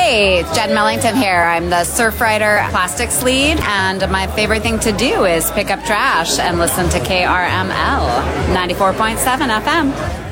Hey, it's Jen Millington here. I'm the Surfrider Plastics lead, and my favorite thing to do is pick up trash and listen to KRML 94.7 FM.